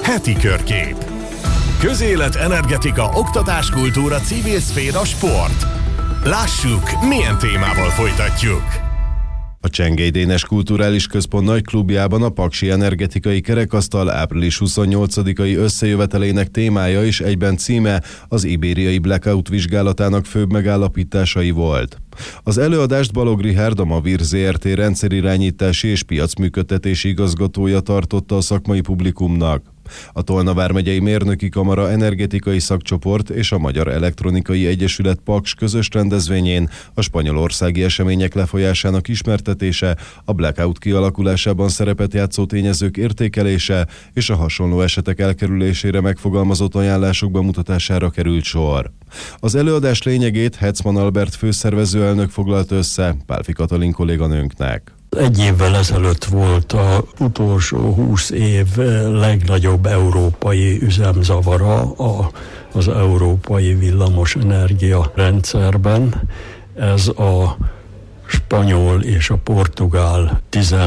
Heti körkép. Közélet, energetika, oktatás, kultúra, civil szféra, sport. Lássuk, milyen témával folytatjuk. A Csengely Dénes Kulturális Központ nagyklubjában a Paksi Energetikai Kerekasztal április 28-ai összejövetelének témája és egyben címe az ibériai blackout vizsgálatának főbb megállapításai volt. Az előadást Balog Richárd, a Mavir Zrt. Rendszerirányítási és piacműködtetési igazgatója tartotta a szakmai publikumnak. A Tolna vármegyei mérnöki kamara energetikai szakcsoport és a Magyar Elektronikai Egyesület Paks közös rendezvényén a spanyolországi események lefolyásának ismertetése, a blackout kialakulásában szerepet játszó tényezők értékelése és a hasonló esetek elkerülésére megfogalmazott ajánlások bemutatására került sor. Az előadás lényegét Hetzman Albert főszervezőelnök foglalt össze Pálfi Katalin kolléganőnknek. Egy évvel ezelőtt volt az utolsó 20 év legnagyobb európai üzemzavara az európai villamosenergia rendszerben. Ez a spanyol és a portugál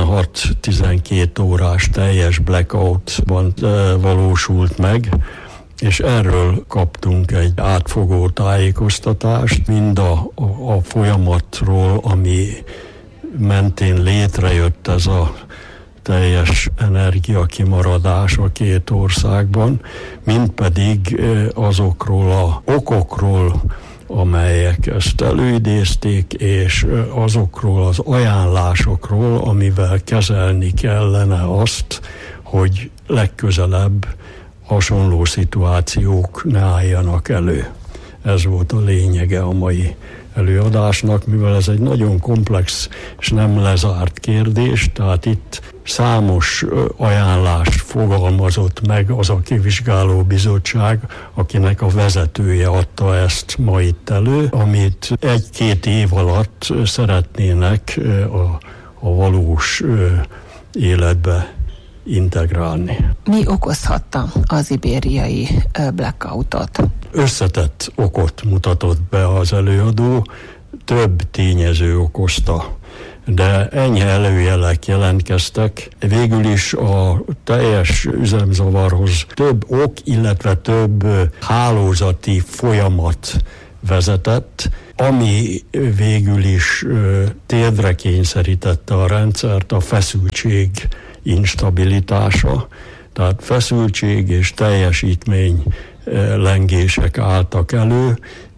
16-12 órás teljes blackoutban valósult meg, és erről kaptunk egy átfogó tájékoztatást, mind a folyamatról, ami mentén létrejött ez a teljes energiakimaradás a két országban, mind pedig azokról az okokról, amelyek ezt előidézték, és azokról az ajánlásokról, amivel kezelni kellene azt, hogy legközelebb hasonló szituációk ne álljanak elő. Ez volt a lényege a mai előadásnak, mivel ez egy nagyon komplex és nem lezárt kérdés, tehát itt számos ajánlást fogalmazott meg az a kivizsgáló bizottság, akinek a vezetője adta ezt ma itt elő, amit 1-2 év alatt szeretnének a valós életbe integrálni. Mi okozhatta az ibériai blackoutot? Összetett okot mutatott be az előadó, több tényező okozta, de enyhe előjelek jelentkeztek. Végül is a teljes üzemzavarhoz több ok, illetve több hálózati folyamat vezetett, ami végül is térdre kényszerítette a rendszert, a feszültség instabilitása, tehát feszültség és teljesítmény lengések álltak elő,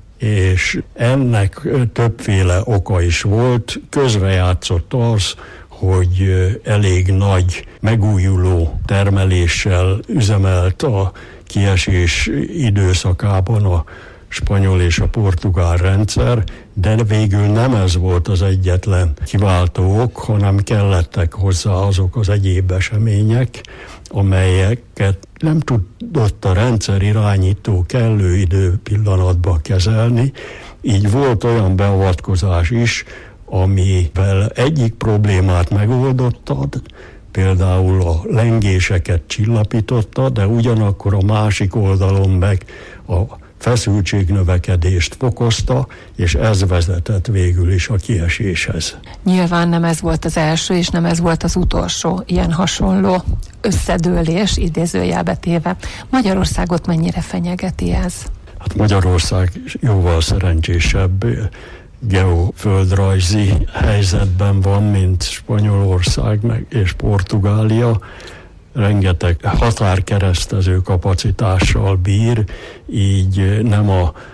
és ennek többféle oka is volt. Közrejátszott az, hogy elég nagy megújuló termeléssel üzemelt a kiesés időszakában a spanyol és a portugál rendszer, de végül nem ez volt az egyetlen kiváltó ok, hanem kellettek hozzá azok az egyéb események, amelyeket nem tudott a rendszer irányító kellő időpillanatban kezelni. Így volt olyan beavatkozás is, amivel egyik problémát megoldotta, például a lengéseket csillapította, de ugyanakkor a másik oldalon meg a feszültségnövekedést fokozta, és ez vezetett végül is a kieséshez. Nyilván nem ez volt az első, és nem ez volt az utolsó ilyen hasonló összedőlés, idézőjelbe téve. Magyarországot mennyire fenyegeti ez? Hát Magyarország jóval szerencsésebb geoföldrajzi helyzetben van, mint Spanyolország és Portugália. Rengeteg határkeresztező kapacitással bír, így nem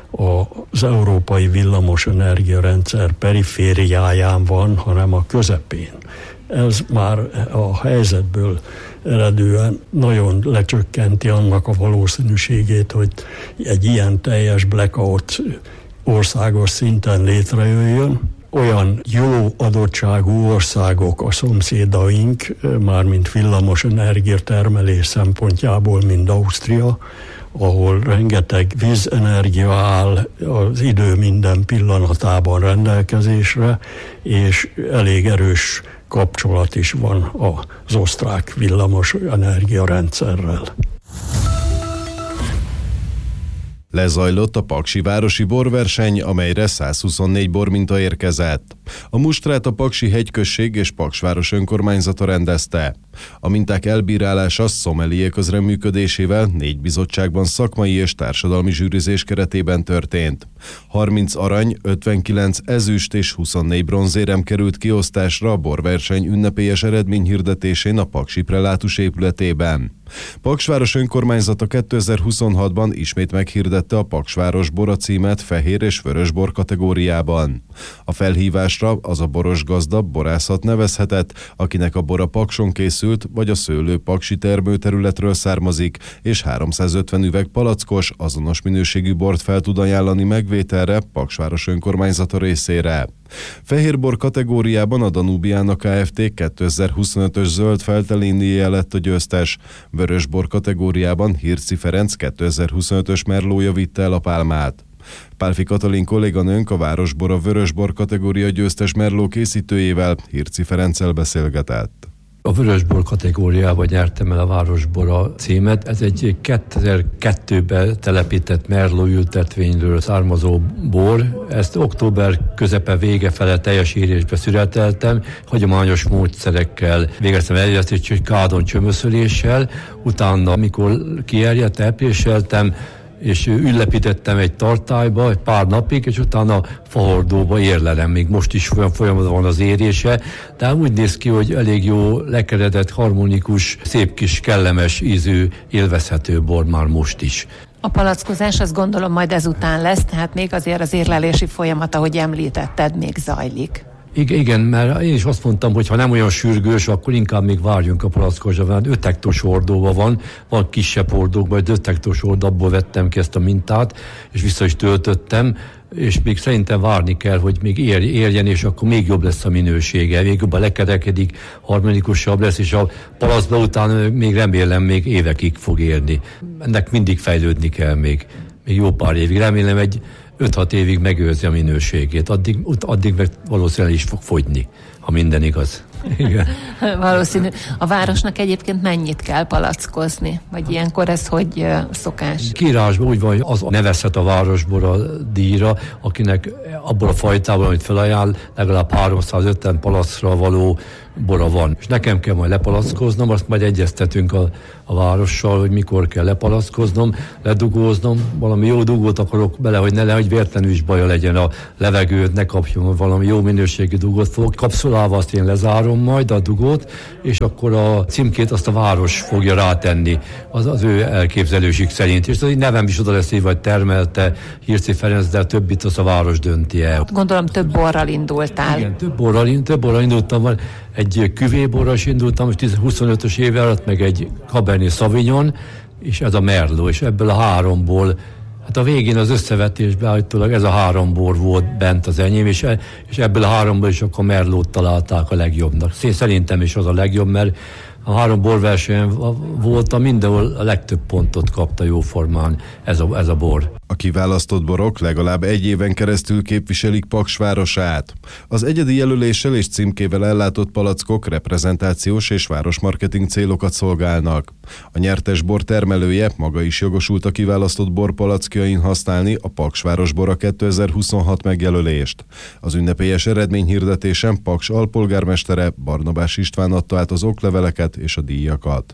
az európai villamosenergia rendszer perifériáján van, hanem a közepén. Ez már a helyzetből eredően nagyon lecsökkenti annak a valószínűségét, hogy egy ilyen teljes blackout országos szinten létrejöjjön. Olyan jó adottságú országok a szomszédaink, mármint villamos energiatermelés szempontjából, mint Ausztria, ahol rengeteg vízenergia áll az idő minden pillanatában rendelkezésre, és elég erős kapcsolat is van az osztrák villamos energiarendszerrel. Lezajlott a paksi városi borverseny, amelyre 124 borminta érkezett. A mustrát a Paksi hegyközség és Paksváros önkormányzata rendezte. A minták elbírálása sommelier közreműködésével 4 bizottságban szakmai és társadalmi zsűrizés keretében történt. 30 arany, 59 ezüst és 24 bronzérem került kiosztásra a borverseny ünnepélyes eredményhirdetésén a Paksi Prelátus épületében. Paksváros önkormányzata 2026-ban ismét meghirdette a Paksváros bora címet fehér és vörös bor kategóriában. A felhívásra az a boros gazda borászat nevezhetett, akinek a bora Pakson készült, vagy a szőlő paksi termőterületről származik, és 350 üveg palackos, azonos minőségű bort fel tud ajánlani megvételre Paksváros önkormányzata részére. Fehérbor kategóriában a Danubiana Kft. 2025-ös zöld feltelénnie lett a győztes, vörösbor kategóriában Hirci Ferenc 2025-ös merlója vitte el a pálmát. Pálfi Katalin kolléganőnk a Városbora vörösbor kategória győztes merló készítőjével, Hirci Ferenccel beszélgetett. A vörösbor kategóriában nyertem el a Városbora címet. Ez egy 2002-ben telepített merló ültetvényről származó bor. Ezt október közepe vége fele teljes írésbe szüreteltem, hagyományos módszerekkel végeztem eljátszás, kádon csömöszöléssel. Utána, amikor kierjedt, elpréseltem, és ülepítettem egy tartályba egy pár napig, és utána fahordóba érlelem. Még most is folyamatban van az érése, de úgy néz ki, hogy elég jó, lekeredett, harmonikus, szép kis, kellemes ízű, élvezhető bor már most is. A palackozás, azt gondolom majd ezután lesz, tehát még azért az érlelési folyamat, ahogy említetted, még zajlik. Igen, mert én is azt mondtam, hogy ha nem olyan sürgős, akkor inkább még várjunk a palackozásra, mert 5 hektos hordóban van kisebb hordók, majd 5 hektos hordóból vettem ki ezt a mintát, és vissza is töltöttem, és még szerintem várni kell, hogy még érjen, és akkor még jobb lesz a minősége, még jobban lekerekedik, harmonikusabb lesz, és a palacba után még remélem még évekig fog érni. Ennek mindig fejlődni kell még jó pár évig. Remélem 5-6 évig megőrzi a minőségét, addig meg valószínűleg is fog fogyni, ha minden igaz. Igen. Valószínű. A városnak egyébként mennyit kell palackozni? Vagy ilyenkor ez hogy szokás? Kiírásban úgy van, hogy az nevezhet a Városbora díjra, akinek abból a fajtában, amit felajánl, legalább 350 palacra való bora van. És nekem kell majd lepalackoznom, azt majd egyeztetünk a várossal, hogy mikor kell lepalackoznom, ledugóznom, valami jó dugót akarok bele, hogy ne hogy véletlenül is baja legyen a levegőt, ne kapjon valami jó minőségű dugót fogok. Kapszulával azt én lezárom majd a dugót, és akkor a címkét azt a város fogja rátenni az ő elképzelésük szerint. És az nevem is oda lesz, vagy termelte Hirci Ferenc, de többit az a város dönti el. Gondolom több borral indultál. Igen, több borral indultam. Egy küvéborral is indultam, 25-ös éve alatt, meg egy Cabernet Sauvignon, és ez a Merlot, és ebből a 3-ból, hát a végén az összevetésben állítólag ez a 3 bor volt bent az enyém, és ebből a 3-ból is akkor Merlot találták a legjobbnak. Szerintem is az a legjobb, mert a 3 borversenyen voltam, mindenhol a legtöbb pontot kapta jóformán ez a bor. A kiválasztott borok legalább 1 éven keresztül képviselik Paks városát. Az egyedi jelöléssel és címkével ellátott palackok reprezentációs és városmarketing célokat szolgálnak. A nyertes bor termelője maga is jogosult a kiválasztott borpalackjain használni a Paks Városbora 2026 megjelölést. Az ünnepélyes eredményhirdetésen Paks alpolgármestere Barnabás István adta át az okleveleket és a díjakat.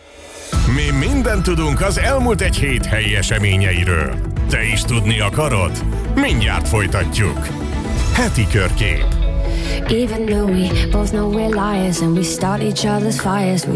Mi mindent tudunk az elmúlt egy hét helyi eseményeiről. Te is tudni akarod? Mindjárt folytatjuk. Heti körkép. Even though we both know we're liars and we start each other's fires.